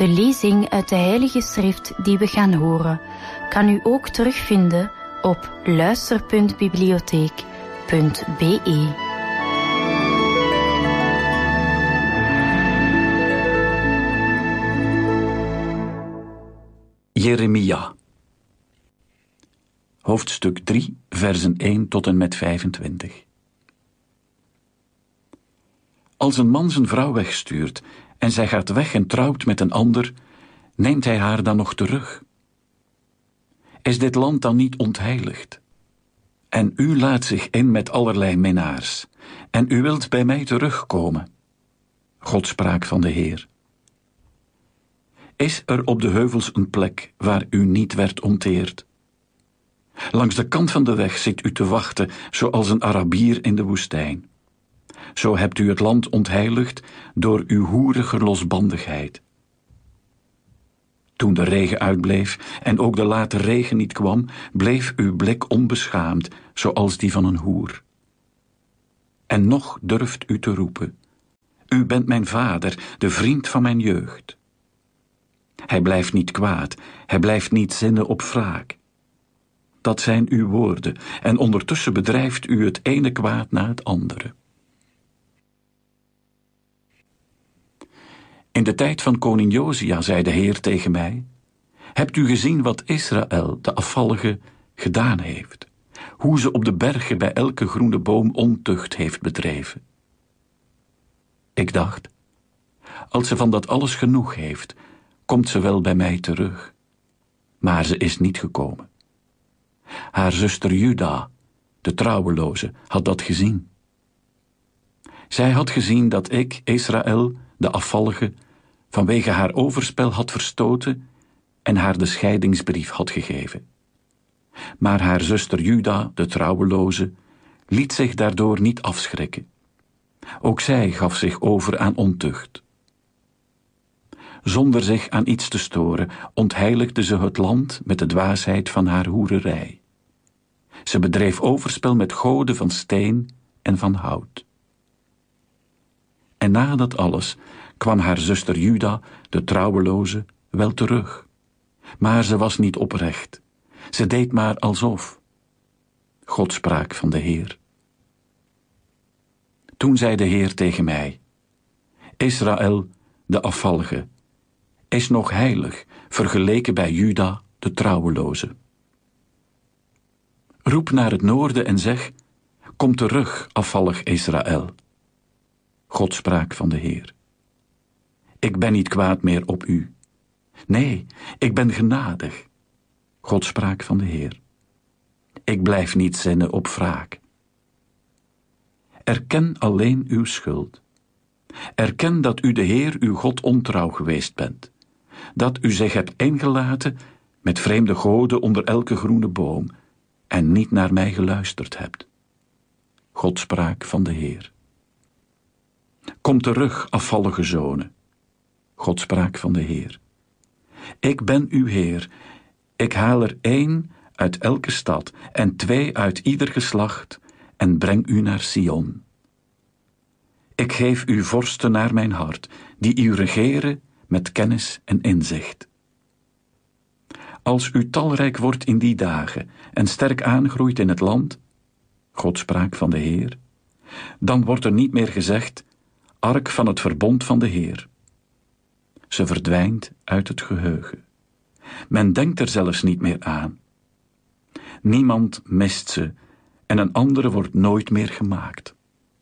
De lezing uit de Heilige Schrift die we gaan horen, kan u ook terugvinden op luister.bibliotheek.be. Jeremia, hoofdstuk 3, versen 1 tot en met 25. Als een man zijn vrouw wegstuurt en zij gaat weg en trouwt met een ander, neemt hij haar dan nog terug? Is dit land dan niet ontheiligd? En u laat zich in met allerlei minnaars, en u wilt bij mij terugkomen. God sprak van de Heer. Is er op de heuvels een plek waar u niet werd onteerd? Langs de kant van de weg zit u te wachten, zoals een Arabier in de woestijn. Zo hebt u het land ontheiligd door uw hoerige losbandigheid. Toen de regen uitbleef en ook de late regen niet kwam, bleef uw blik onbeschaamd, zoals die van een hoer. En nog durft u te roepen: u bent mijn vader, de vriend van mijn jeugd. Hij blijft niet kwaad, hij blijft niet zinnen op wraak. Dat zijn uw woorden, en ondertussen bedrijft u het ene kwaad na het andere. In de tijd van koning Josia zei de Heer tegen mij: hebt u gezien wat Israël, de afvallige, gedaan heeft? Hoe ze op de bergen bij elke groene boom ontucht heeft bedreven? Ik dacht: als ze van dat alles genoeg heeft, komt ze wel bij mij terug. Maar ze is niet gekomen. Haar zuster Juda, de trouweloze, had dat gezien. Zij had gezien dat ik, Israël, de afvallige, vanwege haar overspel had verstoten en haar de scheidingsbrief had gegeven. Maar haar zuster Juda, de trouweloze, liet zich daardoor niet afschrikken. Ook zij gaf zich over aan ontucht. Zonder zich aan iets te storen, ontheiligde ze het land met de dwaasheid van haar hoererij. Ze bedreef overspel met goden van steen en van hout. En na dat alles kwam haar zuster Juda, de trouweloze, wel terug. Maar ze was niet oprecht. Ze deed maar alsof. God sprak van de Heer. Toen zei de Heer tegen mij: Israël, de afvallige, is nog heilig vergeleken bij Juda, de trouweloze. Roep naar het noorden en zeg: kom terug, afvallig Israël. God sprak van de Heer. Ik ben niet kwaad meer op u. Nee, ik ben genadig. God sprak van de Heer. Ik blijf niet zinnen op wraak. Erken alleen uw schuld. Erken dat u de Heer uw God ontrouw geweest bent. Dat u zich hebt ingelaten met vreemde goden onder elke groene boom en niet naar mij geluisterd hebt. God sprak van de Heer. Kom terug, afvallige zonen. God sprak van de Heer. Ik ben uw Heer. Ik haal er 1 uit elke stad en 2 uit ieder geslacht en breng u naar Sion. Ik geef u vorsten naar mijn hart, die u regeren met kennis en inzicht. Als u talrijk wordt in die dagen en sterk aangroeit in het land, God sprak van de Heer, dan wordt er niet meer gezegd: ark van het verbond van de Heer. Ze verdwijnt uit het geheugen. Men denkt er zelfs niet meer aan. Niemand mist ze en een andere wordt nooit meer gemaakt.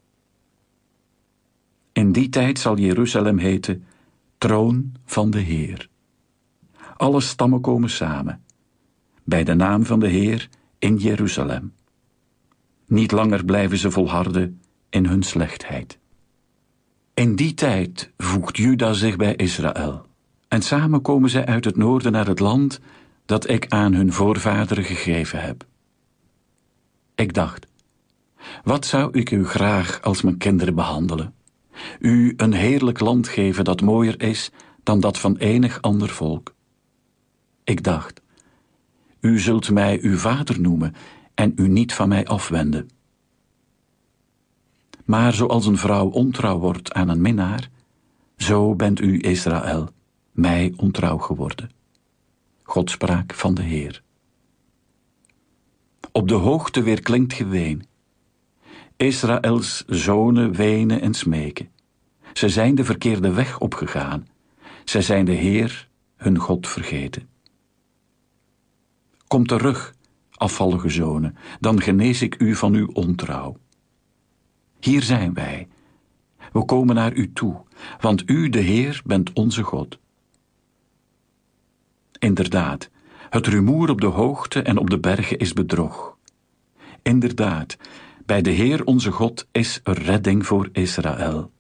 In die tijd zal Jeruzalem heten Troon van de Heer. Alle stammen komen samen, bij de naam van de Heer in Jeruzalem. Niet langer blijven ze volharden in hun slechtheid. In die tijd voegt Juda zich bij Israël, en samen komen zij uit het noorden naar het land dat ik aan hun voorvaderen gegeven heb. Ik dacht: wat zou ik u graag als mijn kinderen behandelen? U een heerlijk land geven dat mooier is dan dat van enig ander volk. Ik dacht: u zult mij uw vader noemen en u niet van mij afwenden. Maar zoals een vrouw ontrouw wordt aan een minnaar, zo bent u, Israël, mij ontrouw geworden. God sprak van de Heer. Op de hoogte weerklinkt geween. Israëls zonen wenen en smeken. Zij zijn de verkeerde weg opgegaan. Zij zijn de Heer, hun God, vergeten. Kom terug, afvallige zonen, dan genees ik u van uw ontrouw. Hier zijn wij. We komen naar u toe, want u, de Heer, bent onze God. Inderdaad, het rumoer op de hoogte en op de bergen is bedrog. Inderdaad, bij de Heer onze God is er redding voor Israël.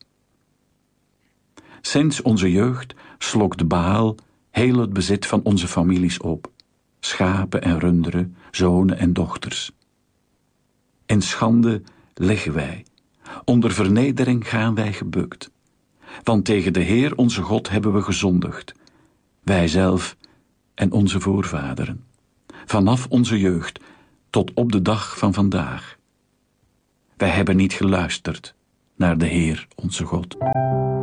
Sinds onze jeugd slokt Baal heel het bezit van onze families op. Schapen en runderen, zonen en dochters. In schande liggen wij. Onder vernedering gaan wij gebukt. Want tegen de Heer onze God hebben we gezondigd. Wij zelf en onze voorvaderen. Vanaf onze jeugd tot op de dag van vandaag. Wij hebben niet geluisterd naar de Heer onze God.